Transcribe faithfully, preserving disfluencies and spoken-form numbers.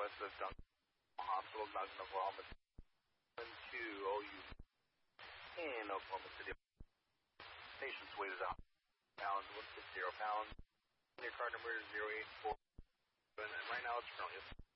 west of Duncan Hospital, Duncan, Oklahoma. To O U in Oklahoma City. Patient's weight is one hundred pounds, one hundred sixty pounds. Your card number is zero eight four, and right now it's currently